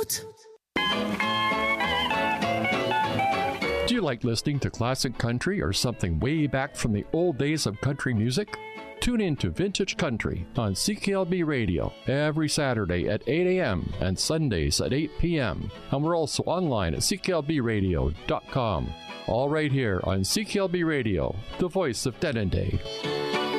toot! Do you like listening to classic country or something way back from the old days of country music? Tune in to Vintage Country on CKLB Radio every Saturday at 8 a.m. and Sundays at 8 p.m. And we're also online at cklbradio.com. All right here on CKLB Radio, the voice of Denendeh.